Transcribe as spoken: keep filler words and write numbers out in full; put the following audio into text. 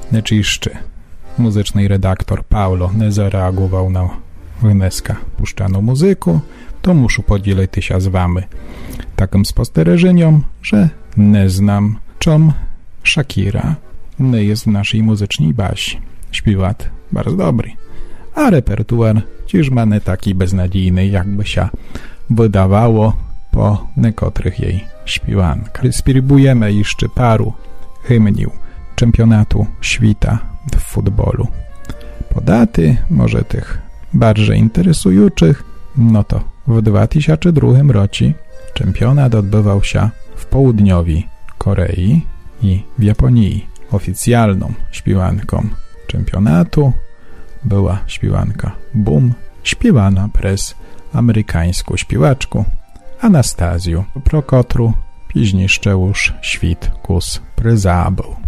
Neczyszczy. Muzyczny redaktor Paulo nie zareagował na dneska puszczaną muzyku, to muszę podzielić się z wami takim spostrzeżeniem, że nie znam, czym Shakira nie jest w naszej muzycznej bazie. Śpiewa bardzo dobry, a repertuar dziś ma nie taki beznadziejny, jakby się wydawało po niektórych jej śpiewankach. Spróbujemy jeszcze paru hymniów czempionatu świata w futbolu. Po daty, może tych bardziej interesujących, no to w dwa tysiące drugim roku czempionat odbywał się w południowej Korei i w Japonii. Oficjalną śpiewanką czempionatu była śpiewanka Boom, śpiewana przez amerykańską śpiewaczkę Anastazję Prokotru, później już świt kus pryzabył.